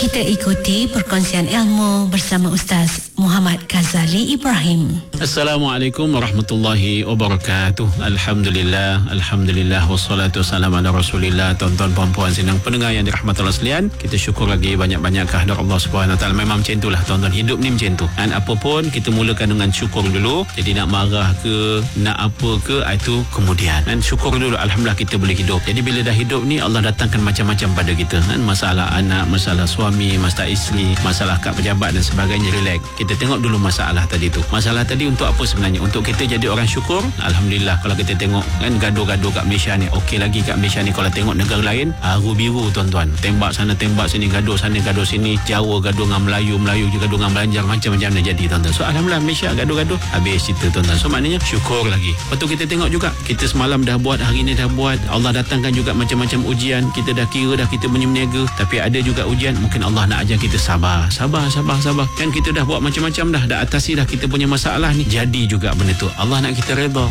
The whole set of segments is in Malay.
Kita ikuti perkongsian ilmu bersama Ustaz Muhammad Ghazali Ibrahim. Assalamualaikum warahmatullahi wabarakatuh. Alhamdulillah, alhamdulillah, wassalatu wassalamu ala rasulillah. Tuan-tuan puan-puan sidang pendengar yang dirahmati Allah sekalian, kita syukur lagi banyak-banyak kehadirat Allah Subhanahu Wa Taala. Memang macam itulah tuan-tuan, hidup ni macam tu. Dan apa pun kita mulakan dengan syukur dulu. Jadi nak marah ke, nak apa ke, itu kemudian. Dan syukur dulu, alhamdulillah kita boleh hidup. Jadi bila dah hidup ni, Allah datangkan macam-macam pada kita. Dan masalah anak, masalah suami, masalah isteri, masalah kad pejabat dan sebagainya, relax. Kita tengok dulu masalah tadi tu. Masalah tadi untuk apa sebenarnya? Untuk kita jadi orang syukur. Alhamdulillah, kalau kita tengok kan gaduh-gaduh kat Malaysia ni, okey lagi kat Malaysia ni. Kalau tengok negara lain, haru biru tuan-tuan. Tembak sana, tembak sini, gaduh sana, gaduh sini. Jawa gaduh dengan Melayu, Melayu juga gaduh dengan Belanjar, macam-macam dah jadi tuan-tuan. So alhamdulillah Malaysia gaduh-gaduh, habis cerita tuan-tuan. So maknanya syukur lagi. Lepas tu kita tengok juga, kita semalam dah buat, hari ni dah buat. Allah datangkan juga macam-macam ujian. Kita dah kira dah, kita berniaga, tapi ada juga ujian. Mungkin Allah nak ajar kita sabar. Kan kita dah buat macam-macam dah atasi dah kita punya masalah ni. Jadi juga benda tu, Allah nak kita redha.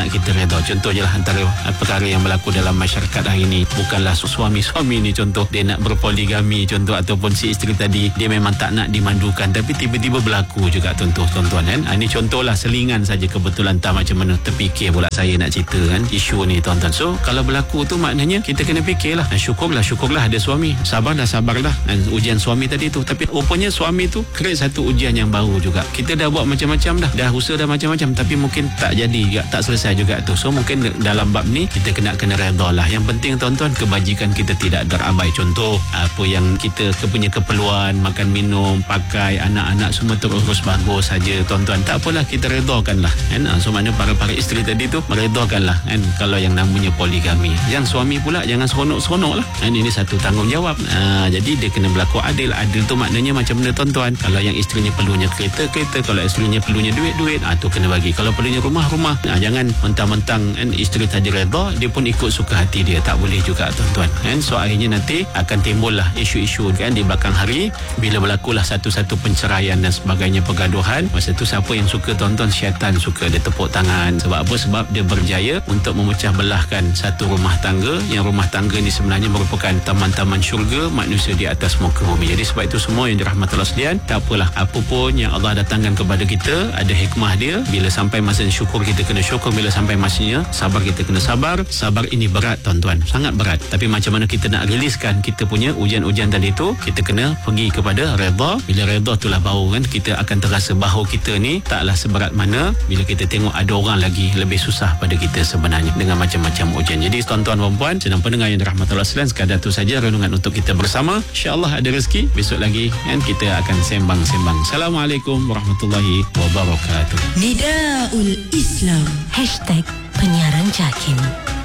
Contoh je lah antara perkara yang berlaku dalam masyarakat hari ni. Bukanlah suami ni contoh dia nak berpoligami contoh, ataupun si isteri tadi dia memang tak nak dimandukan, tapi tiba-tiba berlaku juga tuan-tuan kan. Ini contohlah, selingan saja, kebetulan tak macam mana terfikir pula saya nak cerita kan isu ni tuan-tuan. So kalau berlaku tu maknanya kita kena fikirlah. Syukurlah ada suami, sabarlah ujian suami tadi tu. Tapi rupanya suami tu create satu ujian yang baru juga. Kita dah buat macam-macam dah usaha dah macam-macam, tapi mungkin tak jadi juga, tak selesai juga tu. So mungkin dalam bab ni kita kena redha lah. Yang penting tuan-tuan, kebajikan kita tidak terabai. Contoh apa yang kita punya keperluan, makan minum, pakai, anak-anak semua terurus bagus saja tuan-tuan. Tak apalah, kita redakanlah kan. So maknanya para isteri tadi tu meredakanlah kan. Kalau yang namanya poligami, yang suami pula jangan seronok-seronok lah kan. Ini satu tanggungjawab. Jadi dia kena berlaku adil. Adil tu maknanya macam mana tuan-tuan? Kalau yang isterinya perlunya kereta, kalau isterinya perlunya duit, tu kena bagi. Kalau perlunya rumah. Jangan mentang-mentang kan isteri saja redha, dia pun ikut suka hati dia. Tak boleh juga tuan-tuan kan. So akhirnya nanti akan timbullah isu-isu kan di belakang hari. Bila berlakulah satu-satu penceraian dan sebagainya, pergaduhan, masa tu siapa yang suka tuan-tuan? Syaitan suka, dia tepuk tangan. Sebab apa? Sebab dia berjaya untuk memecah belahkan satu rumah tangga, yang rumah tangga ni sebenarnya merupakan taman-taman syurga manusia di atas muka bumi. Jadi sebab itu semua yang dirahmati Allah sekalian, tak apalah, apa pun yang Allah datangkan kepada kita, ada hikmah dia. Bila sampai masanya syukur, kita kena syukur. Bila sampai masanya sabar, kita kena sabar. Sabar ini berat tuan-tuan, sangat berat. Tapi macam mana kita nak riliskan kita punya ujian-ujian tadi tu? Kita kena pergi kepada redha. Bila redha itulah baru kan kita akan terasa bahawa kita ni taklah seberat mana bila kita tengok ada orang lagi lebih susah pada kita sebenarnya dengan macam-macam ujian. Jadi tuan-tuan dan puan sedang pendengar yang dirahmati Allah sekalian, sekadar tu saja renungan untuk kita bersama. InsyaAllah ada rezeki besok lagi kan kita akan sembang-sembang. Assalamualaikum warahmatullahi wabarakatuh. Nidaul Islam #penyiaran JAKIM.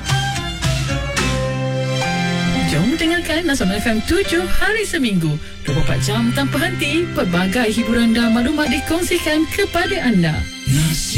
Jom dengarkan Nasional FM 7 hari seminggu 24 jam tanpa henti. Pelbagai hiburan dan maklumat dikongsikan kepada anda.